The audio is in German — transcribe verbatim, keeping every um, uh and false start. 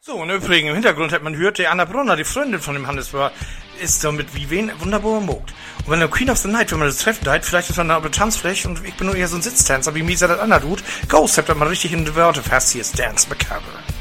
So, und übrigens im Hintergrund hat man gehört, die Anna Brunner, die Freundin von dem Hannes, war, ist damit wie wen wunderbar mogt. Und wenn der Queen of the Night, wenn man das treffen hat, vielleicht ist man da auf der Tanzfläche und ich bin nur eher so ein Sitztänzer, wie Misa das Anna tut. Ghost hat da mal richtig in die Wörter fast, hier ist Dance Macabre.